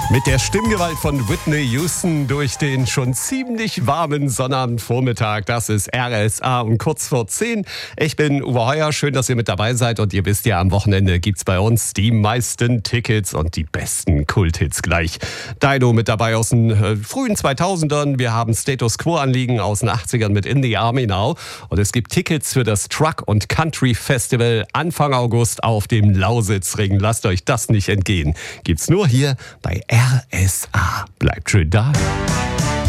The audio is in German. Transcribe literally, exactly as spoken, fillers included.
Mit der Stimmgewalt von Whitney Houston durch den schon ziemlich warmen Sonnabendvormittag. Das ist R S A um kurz vor zehn. Ich bin Uwe Heuer. Schön, dass ihr mit dabei seid. Und ihr wisst ja, am Wochenende gibt's bei uns die meisten Tickets und die besten Kulthits gleich. Dido mit dabei aus den äh, frühen zweitausendern. Wir haben Status Quo-Anliegen aus den achtzigern mit In the Army Now. Und es gibt Tickets für das Truck und Country Festival Anfang August auf dem Lausitzring. Lasst euch das nicht entgehen. Gibt's nur hier bei R S A. Bleibt schön da.